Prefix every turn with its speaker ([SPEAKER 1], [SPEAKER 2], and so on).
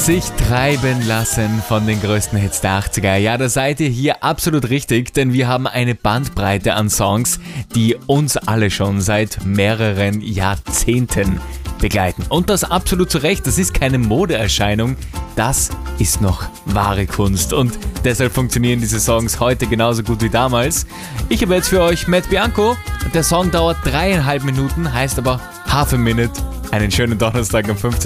[SPEAKER 1] Sich treiben lassen von den größten Hits der 80er. Ja, da seid ihr hier absolut richtig, denn wir haben eine Bandbreite an Songs, die uns alle schon seit mehreren Jahrzehnten begleiten. Und das absolut zu Recht, das ist keine Modeerscheinung, das ist noch wahre Kunst. Und deshalb funktionieren diese Songs heute genauso gut wie damals. Ich habe jetzt für euch Matt Bianco. Der Song dauert 3,5 Minuten, heißt aber Half a Minute. Einen schönen Donnerstag am 15.